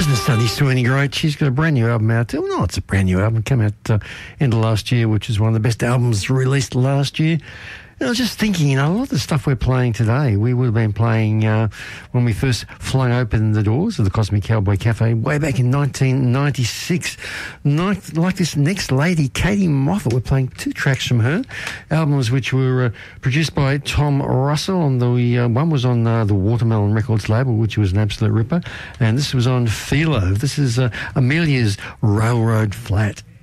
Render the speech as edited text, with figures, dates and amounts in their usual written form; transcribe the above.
Doesn't Sunday still any great? She's got a brand new album out. Well, no, it's a brand new album. Came out end of last year, which is one of the best albums released last year. And I was just thinking, a lot of the stuff we're playing today, we would have been playing when we first flung open the doors of the Cosmic Cowboy Cafe way back in 1996. Like this next lady, Katie Moffat, we're playing 2 tracks from her. Albums which were produced by Tom Russell. On the one was on the Watermelon Records label, which was an absolute ripper. And this was on Philo. This is Amelia's Railroad Flat.